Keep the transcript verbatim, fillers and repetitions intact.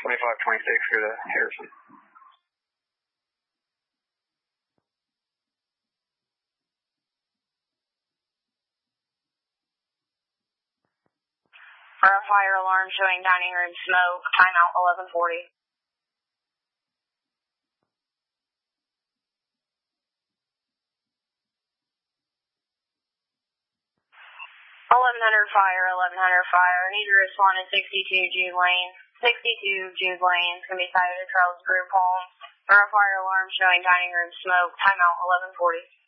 twenty-five twenty-six, go to Harrison. For a fire alarm showing dining room smoke, timeout eleven forty. eleven hundred fire, eleven hundred fire, need to respond to sixty-two Jude Lane. sixty-two Jude Lane can be cited at Charles Group Home. For a fire alarm showing dining room smoke, timeout eleven forty.